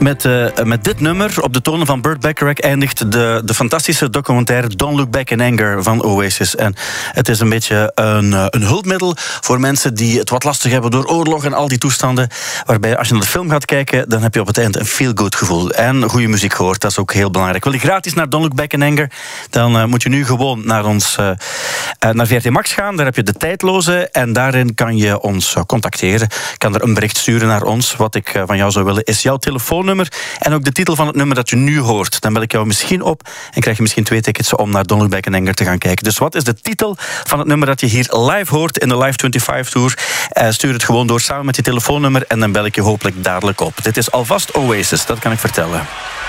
Met dit nummer, op de tonen van Burt Bacharach, eindigt de fantastische documentaire Don't Look Back in Anger van Oasis. En het is een beetje een hulpmiddel voor mensen die het wat lastig hebben door oorlog en al die toestanden. Waarbij als je naar de film gaat kijken, dan heb je op het eind een feel-good gevoel. En goede muziek gehoord, dat is ook heel belangrijk. Wil je gratis naar Don't Look Back in Anger, dan moet je nu gewoon naar naar VRT Max gaan. Daar heb je de tijdloze en daarin kan je ons contacteren. Je kan er een bericht sturen naar ons. Wat ik van jou zou willen is jouw telefoonnummer en ook de titel van het nummer dat je nu hoort. Dan bel ik jou misschien op en krijg je misschien 2 tickets om naar Don't Look Back in Anger te gaan kijken. Dus wat is de titel van het nummer dat je hier live hoort in de Live 25 Tour? Stuur het gewoon door samen met je telefoonnummer en dan bel ik je hopelijk dadelijk op. Dit is alvast Oasis, dat kan ik vertellen.